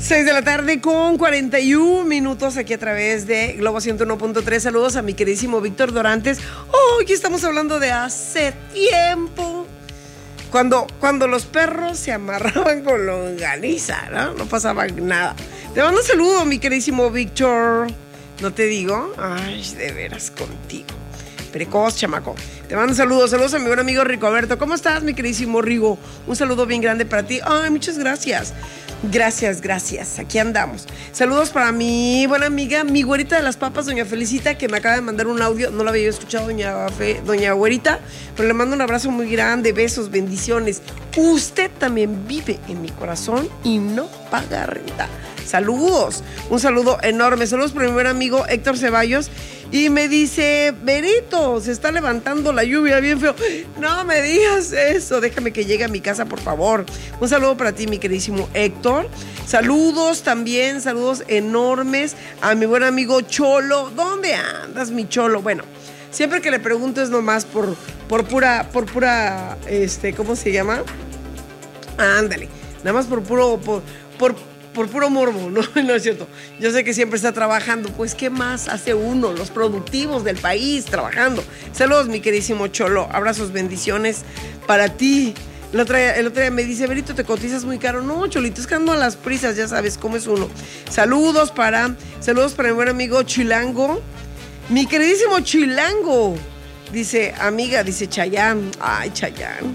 6 de la tarde con 41 minutos aquí a través de Globo 101.3. Saludos a mi queridísimo Víctor Dorantes. Oh, aquí estamos hablando de hace tiempo. Cuando los perros se amarraban con longaniza, ¿no? No pasaba nada. Te mando un saludo, mi queridísimo Víctor. ¿No te digo? Ay, de veras contigo. Precoz, chamaco. Te mando saludos a mi buen amigo Ricoberto. ¿Cómo estás, mi queridísimo Rigo? Un saludo bien grande para ti. Ay, muchas gracias. Gracias. Aquí andamos. Saludos para mi buena amiga, mi güerita de las papas, doña Felicita, que me acaba de mandar un audio. No la había escuchado, doña güerita, pero le mando un abrazo muy grande, besos, bendiciones. Usted también vive en mi corazón y no paga renta. Saludos, un saludo enorme. Saludos para mi buen amigo Héctor Ceballos. Y me dice, Benito, se está levantando la lluvia bien feo. No me digas eso, déjame que llegue a mi casa, por favor. Un saludo para ti, mi queridísimo Héctor. Saludos también, saludos enormes a mi buen amigo Cholo. ¿Dónde andas, mi Cholo? Bueno, siempre que le pregunto es nomás por pura, ¿cómo se llama? Ándale, nada más por puro morbo, no es cierto. Yo sé que siempre está trabajando. Pues, ¿qué más hace uno? Los productivos del país trabajando. Saludos, mi queridísimo Cholo. Abrazos, bendiciones para ti. El otro día me dice, Berito, te cotizas muy caro. No, Cholito, es que ando a las prisas, ya sabes cómo es uno. Saludos para mi buen amigo Chilango. Mi queridísimo Chilango. Dice, amiga, dice Chayán. Ay, Chayán.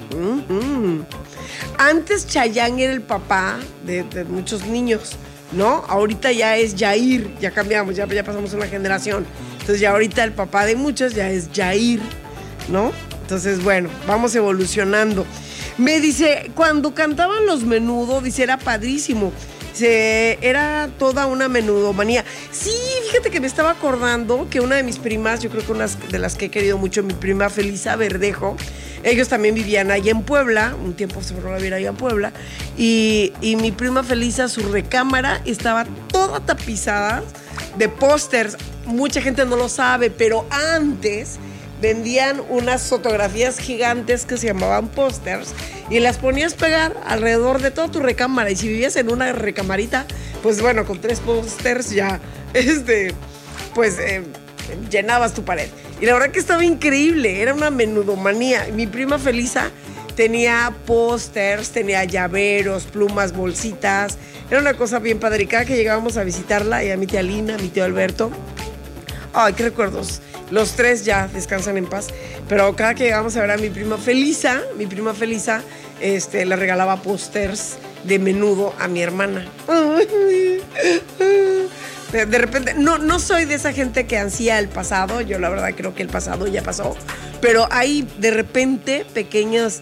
Antes Chayán era el papá de muchos niños, ¿no? Ahorita ya es Yair, ya cambiamos, ya pasamos una generación. Entonces ya ahorita el papá de muchos ya es Yair, ¿no? Entonces, bueno, vamos evolucionando. Me dice, cuando cantaban los Menudo, dice, era padrísimo. Era toda una menudomanía. Sí, fíjate que me estaba acordando que una de mis primas, yo creo que una de las que he querido mucho, mi prima Felisa Verdejo, ellos también vivían allá en Puebla, un tiempo se fueron a vivir allá en Puebla, y mi prima Felisa, su recámara estaba toda tapizada de pósters. Mucha gente no lo sabe, pero antes vendían unas fotografías gigantes que se llamaban pósters y las ponías pegar alrededor de toda tu recámara. Y si vivías en una recamarita, pues bueno, con 3 pósters ya, llenabas tu pared. Y la verdad que estaba increíble, era una menudomanía. Mi prima Felisa tenía pósters, tenía llaveros, plumas, bolsitas. Era una cosa bien padre. Y cada que llegábamos a visitarla, y a mi tía Lina, a mi tío Alberto, ay, qué recuerdos. Los 3 ya descansan en paz. Pero cada que llegábamos a ver a mi prima Felisa, le regalaba pósters de Menudo a mi hermana. De repente, no soy de esa gente que ansía el pasado. Yo la verdad creo que el pasado ya pasó. Pero hay de repente pequeñas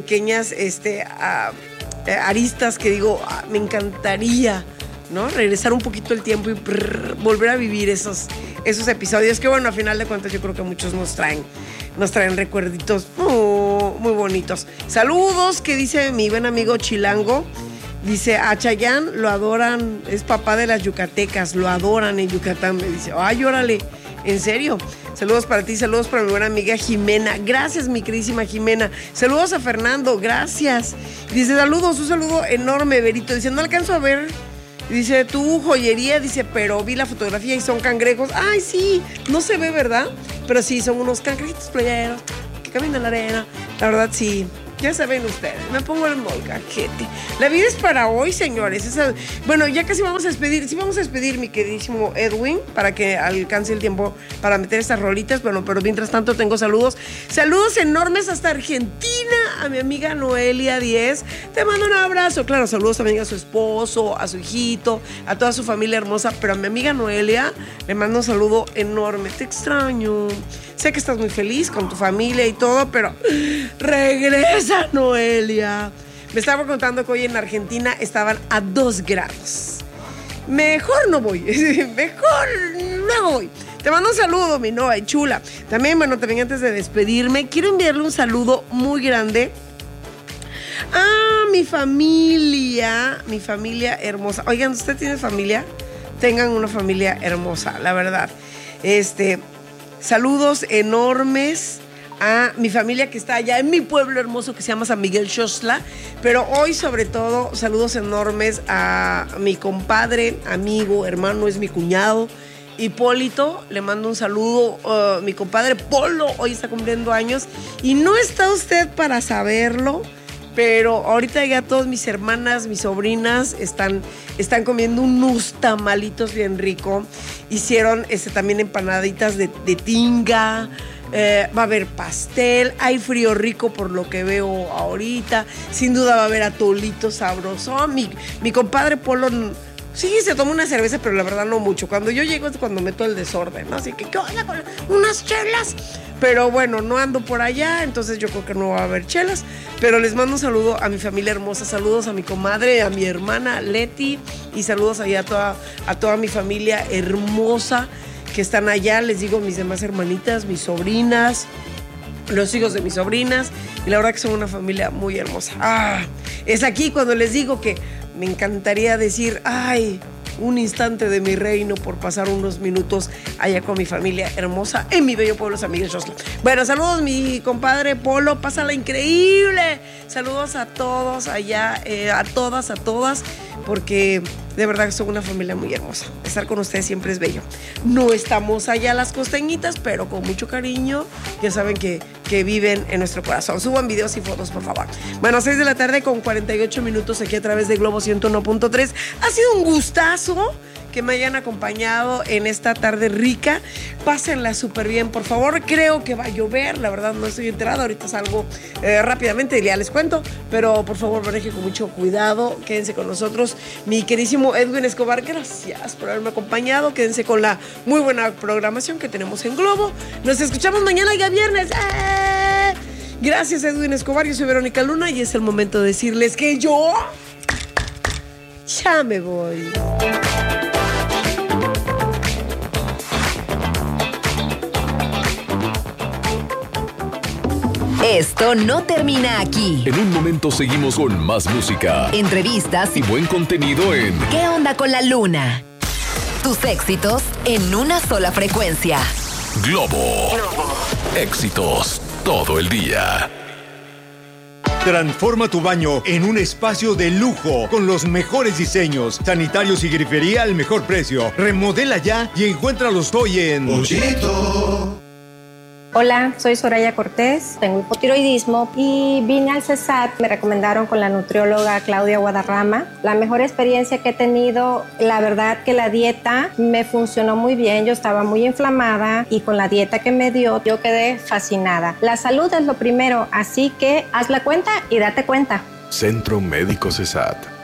aristas que digo, me encantaría, ¿no? Regresar un poquito el tiempo y volver a vivir esos episodios que, bueno, a final de cuentas yo creo que muchos nos traen recuerditos muy bonitos. Saludos, que dice mi buen amigo Chilango. Dice, a Chayán lo adoran, es papá de las yucatecas, lo adoran en Yucatán. Me dice, ay, órale, ¿en serio? Saludos para ti, saludos para mi buena amiga Jimena. Gracias, mi queridísima Jimena. Saludos a Fernando, gracias. Dice, saludos, un saludo enorme, Berito. Dice, no alcanzo a ver. Dice, tu joyería, dice, pero vi la fotografía y son cangrejos. Ay, sí, no se ve, ¿verdad? Pero sí, son unos cangrejitos playeros que caminan en la arena. La verdad, sí. Ya saben ustedes, me pongo el molcajete. La vida es para hoy, señores. Bueno, ya casi vamos a despedir. Sí, vamos a despedir, mi queridísimo Edwin, para que alcance el tiempo para meter estas rolitas. Bueno, pero mientras tanto tengo saludos. Saludos enormes hasta Argentina, a mi amiga Noelia 10. Te mando un abrazo. Claro, saludos también a su esposo, a su hijito, a toda su familia hermosa. Pero a mi amiga Noelia le mando un saludo enorme. Te extraño. Sé que estás muy feliz con tu familia y todo, pero regresa, Noelia. Me estaba contando que hoy en Argentina estaban a 2 grados. Mejor no voy. Te mando un saludo, mi Noa y chula. También, bueno, también antes de despedirme, quiero enviarle un saludo muy grande a mi familia hermosa. Oigan, ¿usted tiene familia? Tengan una familia hermosa, la verdad. Saludos enormes a mi familia que está allá en mi pueblo hermoso que se llama San Miguel Xoxtla, pero hoy sobre todo saludos enormes a mi compadre, amigo, hermano, es mi cuñado, Hipólito. Le mando un saludo. Mi compadre Polo hoy está cumpliendo años y no está usted para saberlo, pero ahorita ya todas mis hermanas, mis sobrinas están comiendo unos tamalitos bien rico. Hicieron también empanaditas de tinga. Va a haber pastel, hay frío rico por lo que veo ahorita. Sin duda va a haber atolito sabroso. Mi compadre Polo sí se toma una cerveza, pero la verdad no mucho. Cuando yo llego es cuando meto el desorden, ¿no? Así que, ¿qué onda con unas chelas? Pero bueno, no ando por allá, entonces yo creo que no va a haber chelas. Pero les mando un saludo a mi familia hermosa, saludos a mi comadre, a mi hermana Leti, y saludos allá a toda mi familia hermosa que están allá. Les digo, mis demás hermanitas, mis sobrinas, los hijos de mis sobrinas, y la verdad que son una familia muy hermosa. Es aquí cuando les digo que me encantaría decir, ay, un instante de mi reino por pasar unos minutos allá con mi familia hermosa en mi bello pueblo San Miguel Xoxtla. Bueno, saludos mi compadre Polo, pásala increíble. Saludos a todos allá, a todas, porque de verdad que son una familia muy hermosa. Estar con ustedes siempre es bello. No estamos allá las costeñitas, pero con mucho cariño. Ya saben que viven en nuestro corazón. Suban videos y fotos, por favor. Bueno, 6 de la tarde con 48 minutos aquí a través de Globo 101.3. Ha sido un gustazo que me hayan acompañado en esta tarde rica. Pásenla súper bien, por favor. Creo que va a llover, la verdad no estoy enterada. Ahorita salgo rápidamente y ya les cuento, pero por favor manejen con mucho cuidado. Quédense con nosotros. Mi queridísimo Edwin Escobar, gracias por haberme acompañado. Quédense con la muy buena programación que tenemos en Globo. Nos escuchamos mañana, ya viernes. Gracias, Edwin Escobar. Yo soy Verónica Luna y es el momento de decirles que yo ya me voy. Esto no termina aquí. En un momento seguimos con más música, entrevistas y buen contenido en ¿Qué onda con la luna? Tus éxitos en una sola frecuencia. Globo. Éxitos todo el día. Transforma tu baño en un espacio de lujo con los mejores diseños, sanitarios y grifería al mejor precio. Remodela ya y encuéntralos hoy en Pollito. Hola, soy Soraya Cortés, tengo hipotiroidismo y vine al CESAT. Me recomendaron con la nutrióloga Claudia Guadarrama. La mejor experiencia que he tenido, la verdad que la dieta me funcionó muy bien. Yo estaba muy inflamada y con la dieta que me dio, yo quedé fascinada. La salud es lo primero, así que haz la cuenta y date cuenta. Centro Médico CESAT.